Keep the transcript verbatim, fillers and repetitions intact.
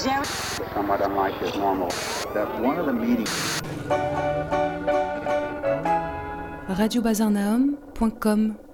Jerry. Somewhat unlike his normal. That one of the meetings. radio bazar nahum point com